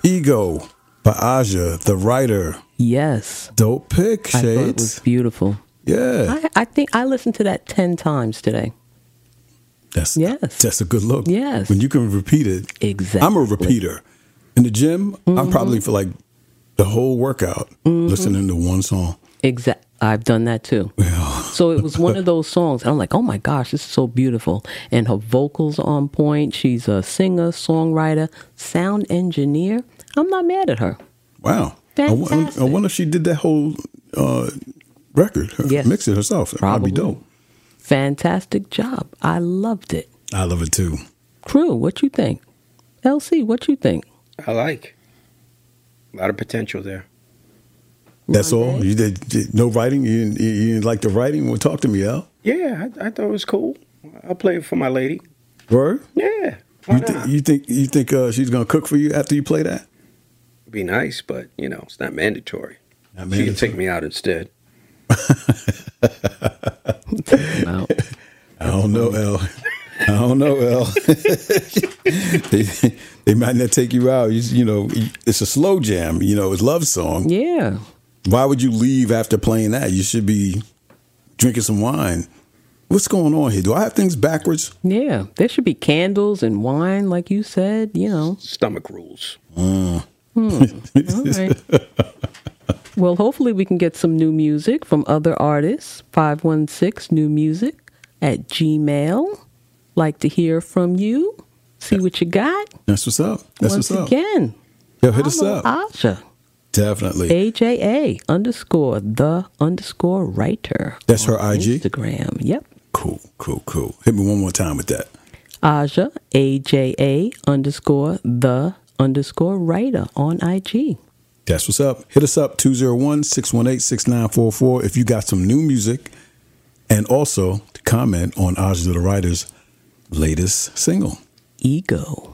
Ego by Aja, the writer. Yes. Dope pick, Shades. I thought it was beautiful. Yeah. I think I listened to that 10 times today. That's a good look. Yes. When you can repeat it. Exactly. I'm a repeater. In the gym, I'm probably for like the whole workout listening to one song. I've done that too. Yeah. So it was one of those songs. And I'm like, oh my gosh, this is so beautiful. And her vocals are on point. She's a singer, songwriter, sound engineer. I'm not mad at her. Wow. Fantastic. I wonder if she did that whole record, mix it herself. That'd be dope. Fantastic job. I loved it. I love it too. Crew, what you think? LC, what you think? I like. A lot of potential there. That's all? You did no writing? You didn't like the writing? Well, talk to me, Al. Yeah, I thought it was cool. I'll play it for my lady. Word? Yeah. You think she's going to cook for you after you play that? Be nice, but, it's not mandatory. Not mandatory. She can take me out instead. I don't know, L. They might not take you out. It's a slow jam. It's a love song. Yeah. Why would you leave after playing that? You should be drinking some wine. What's going on here? Do I have things backwards? Yeah. There should be candles and wine, like you said, Stomach rules. All right. Well, hopefully we can get some new music from other artists. 516newmusic@gmail. Like to hear from you. See what you got. That's what's up. Once again. Yo, hit us up. Aja. Definitely. AJA__writer. That's her IG? Instagram. Yep. Cool. Hit me one more time with that. Aja, AJA__writer on IG. That's what's up. Hit us up, 201-618-6944 if you got some new music, and also to comment on Aja the Writer's latest single. Ego.